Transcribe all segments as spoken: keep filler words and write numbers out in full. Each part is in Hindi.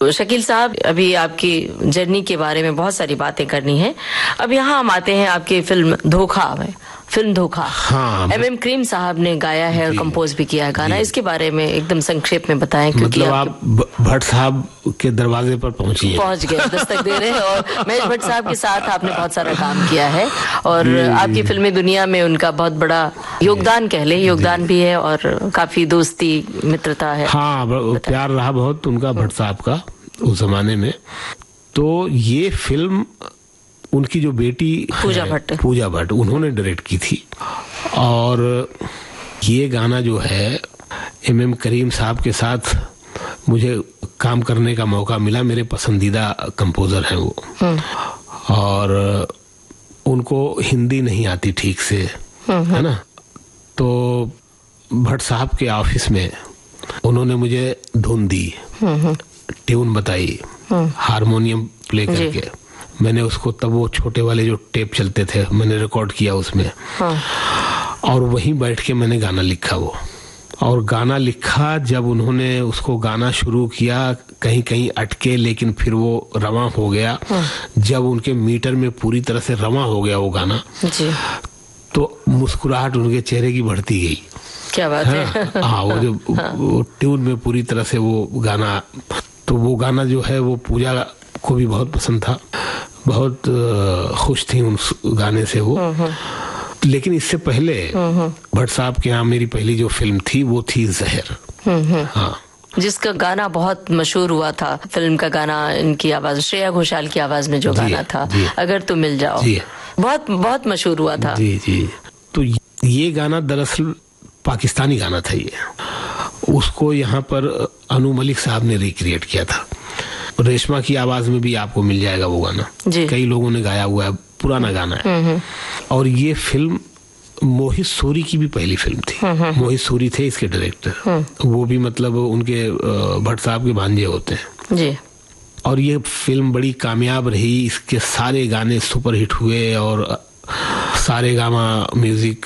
शकील साहब, अभी आपकी जर्नी के बारे में बहुत सारी बातें करनी है। अब यहाँ हम आते हैं आपकी फिल्म धोखा में। फिल्म धोखा हाँ, एम एम करीम साहब ने गाया है और कंपोज भी किया है गाना। इसके बारे में एकदम संक्षेप में बताएं, क्योंकि मतलब आप भट्ट साहब के दरवाजे पर पहुंची पहुंच गए, दस्तक दे रहे हैं। और महेश भट्ट साहब के साथ आपने बहुत सारा काम किया है और आपकी फिल्मी दुनिया में उनका बहुत बड़ा योगदान, कह ले योगदान भी है और काफी दोस्ती मित्रता है। हाँ, प्यार रहा बहुत उनका भट्ट साहब का उस जमाने में। तो ये फिल्म उनकी जो बेटी पूजा भट्ट पूजा भट्ट उन्होंने डायरेक्ट की थी। और ये गाना जो है एम एम करीम साहब के साथ मुझे काम करने का मौका मिला। मेरे पसंदीदा कंपोजर हैं वो, और उनको हिंदी नहीं आती ठीक से, है ना। तो भट्ट साहब के ऑफिस में उन्होंने मुझे धुन दी, ट्यून बताई, हारमोनियम प्ले करके। मैंने उसको, तब वो छोटे वाले जो टेप चलते थे, मैंने रिकॉर्ड किया उसमें। हाँ। और वहीं बैठ के मैंने गाना लिखा वो। और गाना लिखा, जब उन्होंने उसको गाना शुरू किया, कहीं कहीं अटके, लेकिन फिर वो रवां हो गया। हाँ। जब उनके मीटर में पूरी तरह से रवां हो गया वो गाना जी, तो मुस्कुराहट उनके चेहरे की बढ़ती गई। क्या बात है। हाँ, वो जो वो ट्यून में पूरी तरह से वो गाना, तो वो गाना जो है वो पूजा को भी बहुत पसंद था, बहुत खुश थी उस गाने से वो। लेकिन इससे पहले भट्ट साहब के यहाँ मेरी पहली जो फिल्म थी वो थी जहर। हाँ, जिसका गाना बहुत मशहूर हुआ था। फिल्म का गाना, इनकी आवाज, श्रेया घोषाल की आवाज में जो गाना था, अगर तुम मिल जाओ, बहुत बहुत मशहूर हुआ था। जी जी। तो ये गाना दरअसल पाकिस्तानी गाना था ये। उसको यहाँ पर अनु मलिक साहब ने रिक्रिएट किया था। रेशमा की आवाज में भी आपको मिल जाएगा वो गाना, कई लोगों ने गाया हुआ है, पुराना गाना है। और ये फिल्म मोहित सूरी की भी पहली फिल्म थी। मोहित सूरी थे इसके डायरेक्टर, वो भी मतलब उनके भट्ट साहब के भांजे होते हैं जी। और ये फिल्म बड़ी कामयाब रही, इसके सारे गाने सुपरहिट हुए और सारे गामा म्यूजिक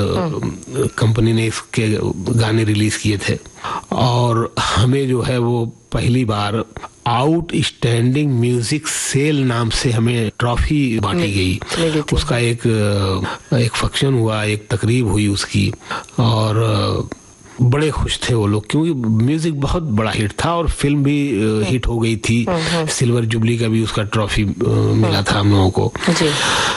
कंपनी ने इसके गाने रिलीज किए थे। और हमें जो है वो पहली बार आउटस्टैंडिंग म्यूजिक सेल नाम से हमें ट्रॉफी बांटी गई। उसका एक एक फंक्शन हुआ, एक तकरीब हुई उसकी, और बड़े खुश थे वो लोग, क्योंकि म्यूजिक बहुत बड़ा हिट था और फिल्म भी हिट हो गई थी। सिल्वर जुबली का भी उसका ट्रॉफी मिला था हम लोगों को।